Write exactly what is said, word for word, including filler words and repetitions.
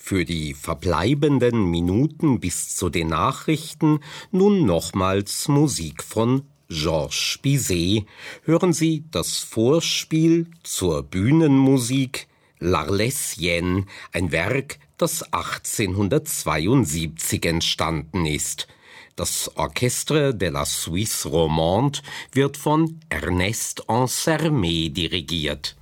Für die verbleibenden Minuten bis zu den Nachrichten nun nochmals Musik von Georges Bizet. Hören Sie das Vorspiel zur Bühnenmusik L'Arlésienne, ein Werk, das achtzehnhundertzweiundsiebzig entstanden ist. Das Orchestre de la Suisse Romande wird von Ernest Ansermet dirigiert.